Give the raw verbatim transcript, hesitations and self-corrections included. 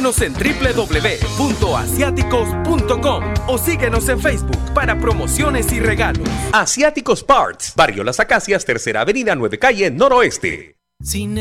Visítenos en doble u doble u doble u punto asiáticos punto com o síguenos en Facebook para promociones y regalos. Asiáticos Parts, Barrio Las Acacias, Tercera Avenida, nueve Calle, Noroeste. Sin